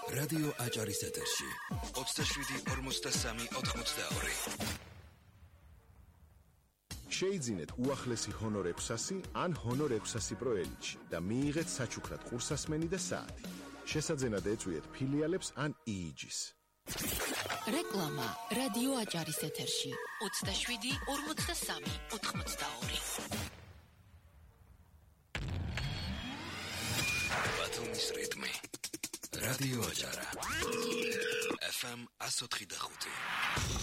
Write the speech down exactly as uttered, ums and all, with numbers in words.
რადიო აჭარის ეთერში ოცდაშვიდი ორმოცდასამი ოთხმოცდაორი. შეიძინეთ უახლესი ჰონორ ექვსასი ან ჰონორ ექვსასი პრო ელჩი და მიიღეთ საჩუქრად ყურსასმენი და საათი. შესაძენად ეწვიეთ ფილიალებს ან იიჯის. რეკლამა რადიო აჭარის ეთერში ოცდაშვიდი ორმოცდასამი ოთხმოცდაორი. ბათუმის რიტმი რადიო აჭარა ეფ ემ ათოთხი და ხუთი.